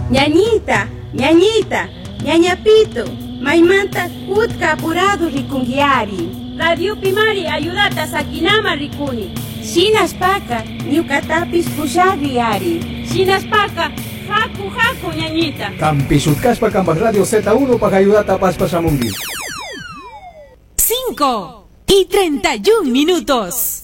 Ñañita, ñañita, ñañapito, maymanta kutka apurado rikungiari. Radio Pimari ayudata sakinama rikuni. Shinaspaka, ñukatapis pushagriari. Shinaspaka, haku ñañita. Kampi Sutkaspa Kampas Radio Z1 para ayudata paspasamungi. 5:31.